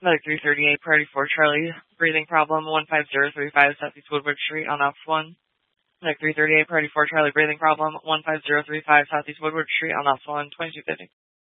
Medic 338, Priority 4 Charlie, breathing problem, 15035 Southeast Woodward Street on Ops 1. Medic 338, Priority 4 Charlie, breathing problem, 15035 Southeast Woodward Street on Ops 1, 2250.